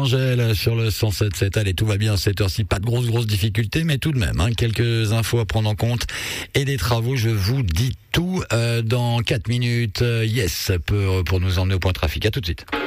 Angèle sur le 107.7. Allez, tout va bien à cette heure-ci. Pas de grosses difficultés, mais tout de même, quelques infos à prendre en compte et des travaux. Je vous dis tout dans 4 minutes. Yes, pour nous emmener au point trafic. À tout de suite.